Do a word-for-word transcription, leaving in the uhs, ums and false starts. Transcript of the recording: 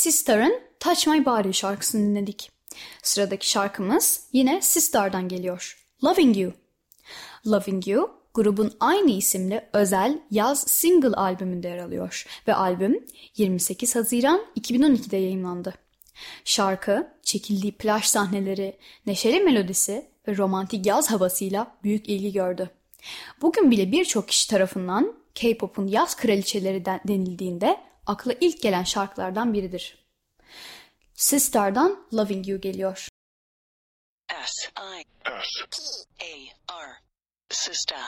Sistar'ın Touch My Body şarkısını dinledik. Sıradaki şarkımız yine Sistar'dan geliyor. Loving You. Loving You, grubun aynı isimli özel yaz single albümünde yer alıyor ve albüm yirmi sekiz Haziran iki bin on ikide yayımlandı. Şarkı, çekildiği plaj sahneleri, neşeli melodisi ve romantik yaz havasıyla büyük ilgi gördü. Bugün bile birçok kişi tarafından K-pop'un yaz kraliçeleri denildiğinde akla ilk gelen şarkılardan biridir. Sistar'dan Loving You geliyor. S I S T A R Sistar.